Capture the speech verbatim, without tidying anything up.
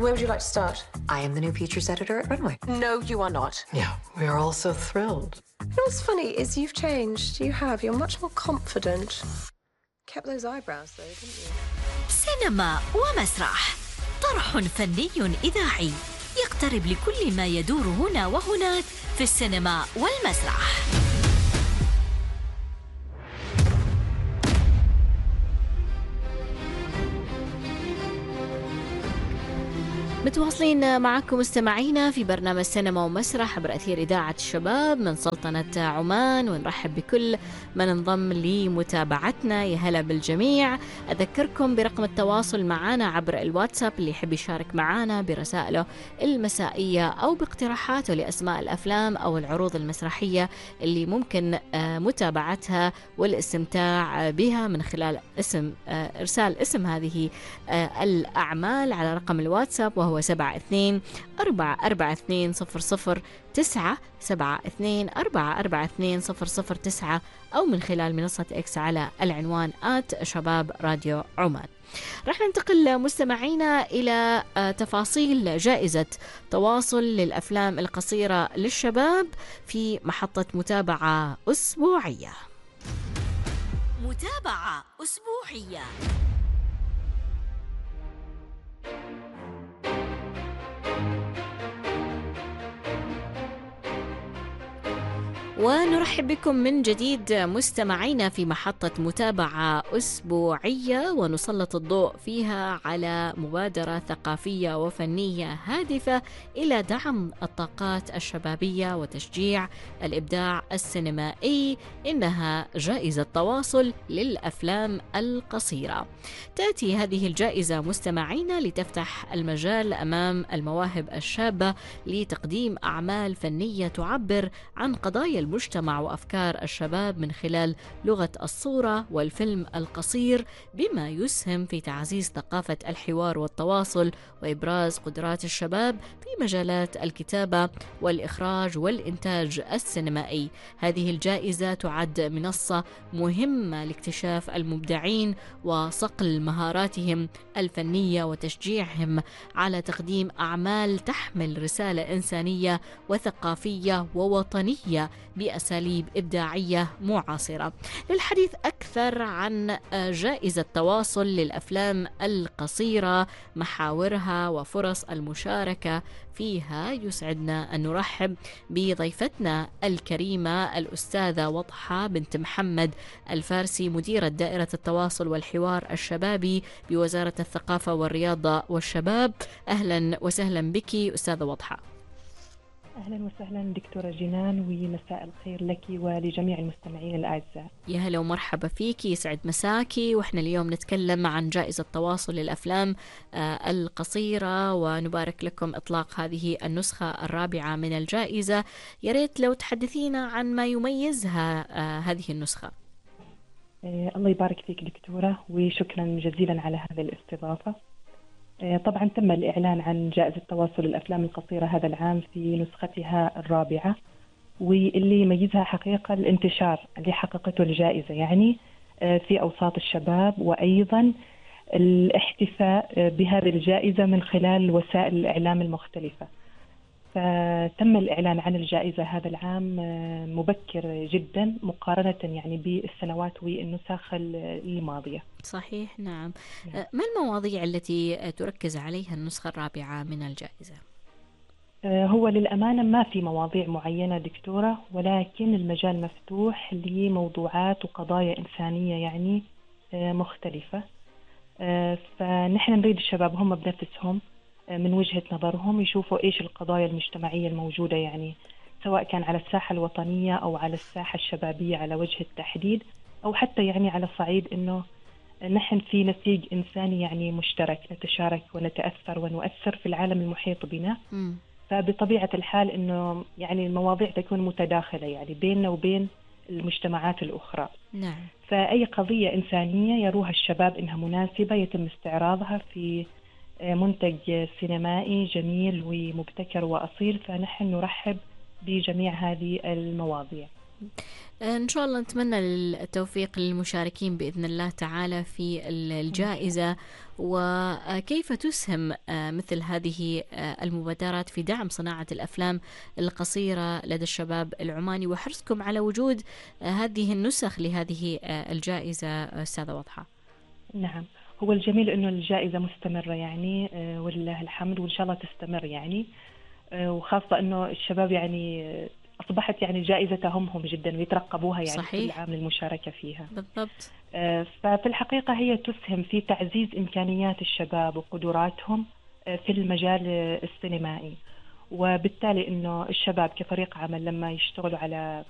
Where would you like to start? I am the new features editor at Runway. No, you are not. Yeah, we are all so thrilled. You know what's funny is you've changed. You have. You're much more confident. Kept those eyebrows though, didn't you? سينما ومسرح، طرح فني إذاعي يقترب لكل ما يدور هنا وهناك في السينما والمسرح. متواصلين معكم مستمعينا في برنامج سينما ومسرح عبر أثير إذاعة الشباب من سلطنة عمان، ونرحب بكل من انضم لمتابعتنا. يا هلا بالجميع. أذكركم برقم التواصل معنا عبر الواتساب اللي يحب يشارك معنا برسائله المسائية أو باقتراحاته لأسماء الأفلام أو العروض المسرحية اللي ممكن متابعتها والاستمتاع بها من خلال اسم إرسال اسم هذه الأعمال على رقم الواتساب، وهو هو سبعة اثنين أربعة أربعة اثنين صفر صفر تسعة سبعة اثنين أربعة أربعة اثنين صفر صفر تسعة، أو من خلال منصة إكس على العنوان آت شباب راديو عمان. رح ننتقل مستمعينا إلى تفاصيل جائزة تواصل للأفلام القصيرة للشباب في محطة متابعة أسبوعية. متابعة أسبوعية. ونرحب بكم من جديد مستمعينا في محطة متابعة أسبوعية، ونسلط الضوء فيها على مبادرة ثقافية وفنية هادفة إلى دعم الطاقات الشبابية وتشجيع الإبداع السينمائي. إنها جائزة تواصل للأفلام القصيرة. تأتي هذه الجائزة مستمعينا لتفتح المجال أمام المواهب الشابة لتقديم أعمال فنية تعبر عن قضايا المجتمع وأفكار الشباب من خلال لغة الصورة والفيلم القصير، بما يسهم في تعزيز ثقافة الحوار والتواصل وإبراز قدرات الشباب في مجالات الكتابة والإخراج والإنتاج السينمائي. هذه الجائزة تعد منصة مهمة لاكتشاف المبدعين وصقل مهاراتهم الفنية وتشجيعهم على تقديم أعمال تحمل رسالة إنسانية وثقافية ووطنية بأساليب إبداعية معاصرة. للحديث أكثر عن جائزة تواصل للأفلام القصيرة، محاورها وفرص المشاركة فيها، يسعدنا أن نرحب بضيفتنا الكريمة الأستاذة وضحى بنت محمد الفارسي، مديرة دائرة التواصل والحوار الشبابي بوزارة الثقافة والرياضة والشباب. أهلا وسهلا بك أستاذة وضحى. أهلا وسهلا دكتورة جنان، ومساء الخير لك ولجميع المستمعين الأعزاء. يا هلا ومرحبا فيك، يسعد مساكي. وإحنا اليوم نتكلم عن جائزة تواصل للأفلام القصيرة، ونبارك لكم إطلاق هذه النسخة الرابعة من الجائزة. يا ريت لو تحدثينا عن ما يميزها هذه النسخة. الله يبارك فيك دكتورة، وشكرا جزيلا على هذه الاستضافة. طبعا تم الإعلان عن جائزة تواصل الأفلام القصيرة هذا العام في نسختها الرابعة، واللي يميزها حقيقة الانتشار اللي حققته الجائزة يعني في أوساط الشباب، وأيضا الاحتفاء بهذه الجائزة من خلال وسائل الإعلام المختلفة. فتم الإعلان عن الجائزة هذا العام مبكر جدا مقارنة يعني بالسنوات والنسخ الماضية. صحيح، نعم. ما المواضيع التي تركز عليها النسخة الرابعة من الجائزة؟ هو للأمانة ما في مواضيع معينة دكتورة، ولكن المجال مفتوح لموضوعات وقضايا إنسانية يعني مختلفة. فنحن نريد الشباب هم بنفسهم من وجهة نظرهم يشوفوا إيش القضايا المجتمعية الموجودة، يعني سواء كان على الساحة الوطنية أو على الساحة الشبابية على وجه التحديد، أو حتى يعني على صعيد إنه نحن في نسيج إنساني يعني مشترك، نتشارك ونتأثر ونؤثر في العالم المحيط بنا. م. فبطبيعة الحال إنه يعني المواضيع تكون متداخلة يعني بيننا وبين المجتمعات الأخرى. نعم. فأي قضية إنسانية يروها الشباب إنها مناسبة يتم استعراضها في منتج سينمائي جميل ومبتكر وأصيل، فنحن نرحب بجميع هذه المواضيع. إن شاء الله نتمنى التوفيق للمشاركين بإذن الله تعالى في الجائزة. وكيف تسهم مثل هذه المبادرات في دعم صناعة الأفلام القصيرة لدى الشباب العماني، وحرصكم على وجود هذه النسخ لهذه الجائزة أستاذة وضحى؟ نعم، هو الجميل أنه الجائزة مستمرة يعني ولله الحمد، وإن شاء الله تستمر يعني، وخاصة أنه الشباب يعني أصبحت يعني جائزة تهمهم جدا ويترقبوها يعني صحيح. كل عام للمشاركة فيها. بالضبط. ففي الحقيقة هي تسهم في تعزيز إمكانيات الشباب وقدراتهم في المجال السينمائي، وبالتالي إنه الشباب كفريق عمل لما يشتغلوا على